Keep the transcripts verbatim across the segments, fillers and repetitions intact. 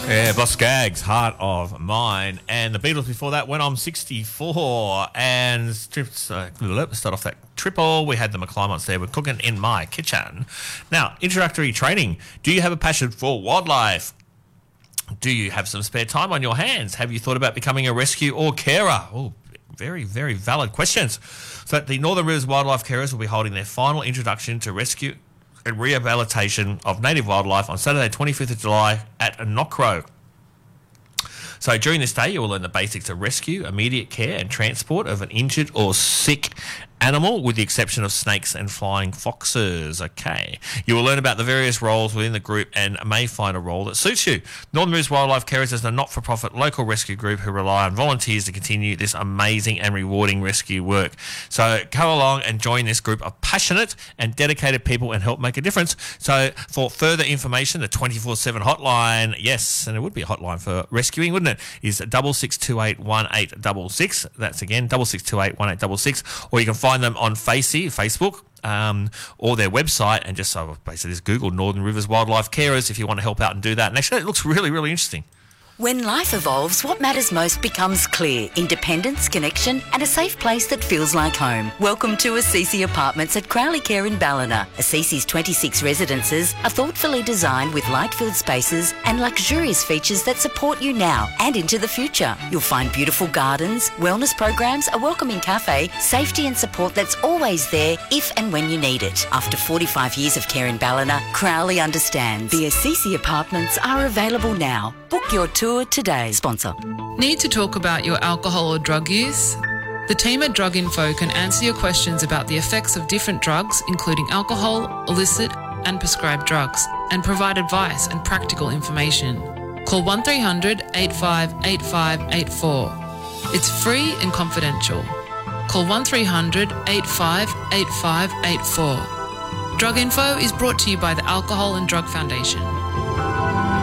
Yeah, Boss Skaggs, Heart of Mine. And the Beatles before that went on sixty-four. And strips, uh, let's start off that triple. We had the McClymonts there. We're cooking in my kitchen. Now, introductory training. Do you have a passion for wildlife? Do you have some spare time on your hands? Have you thought about becoming a rescue or carer? Oh, very, very valid questions. So the Northern Rivers Wildlife Carers will be holding their final introduction to rescue and rehabilitation of native wildlife on Saturday, twenty-fifth of July at Knockrow. So during this day, you will learn the basics of rescue, immediate care and transport of an injured or sick animal, with the exception of snakes and flying foxes. Okay. You will learn about the various roles within the group and may find a role that suits you. Northern Rivers Wildlife Carers is a not-for-profit local rescue group who rely on volunteers to continue this amazing and rewarding rescue work. So go along and join this group of passionate and dedicated people and help make a difference. So for further information, the twenty-four seven hotline, yes, and it would be a hotline for rescuing, wouldn't it, is double six two eight one eight double six. That's again double six two eight one eight double six. Or you can find them on Facey, Facebook, um, or their website, and just so basically just Google Northern Rivers Wildlife Carers if you want to help out and do that. And actually, it looks really, really interesting. When life evolves, what matters most becomes clear. Independence, connection and a safe place that feels like home. Welcome to Assisi Apartments at Crowley Care in Ballina. Assisi's twenty-six residences are thoughtfully designed with light-filled spaces and luxurious features that support you now and into the future. You'll find beautiful gardens, wellness programs, a welcoming cafe, safety and support that's always there if and when you need it. After forty-five years of care in Ballina, Crowley understands. The Assisi Apartments are available now. Book your tour today. Sponsor. Need to talk about your alcohol or drug use? The team at Drug Info can answer your questions about the effects of different drugs, including alcohol, illicit and prescribed drugs, and provide advice and practical information. Call one three hundred eight five eight five eight four. It's free and confidential. Call one three hundred eight five eight five eight four. Drug Info is brought to you by the Alcohol and Drug Foundation.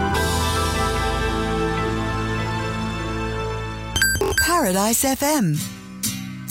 Paradise F M.